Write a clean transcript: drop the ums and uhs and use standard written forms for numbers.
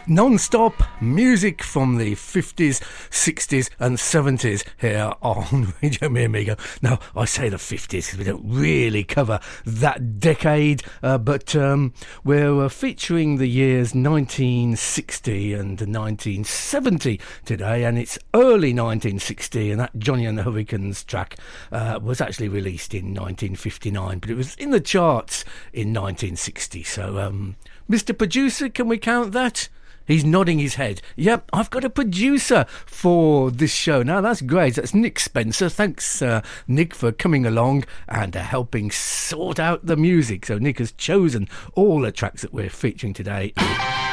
Non-stop music from the 50s, 60s and 70s here on Radio Me Amigo. Now, I say the 50s because we don't really cover that decade, but we're featuring the years 1960 and 1970 today, and it's early 1960, and that Johnny and the Hurricanes track was actually released in 1959, but it was in the charts in 1960. So, Mr. Producer, can we count that? He's nodding his head. Yep, I've got a producer for this show. Now, that's great. That's Nick Spencer. Thanks, Nick, for coming along and helping sort out the music. So Nick has chosen all the tracks that we're featuring today.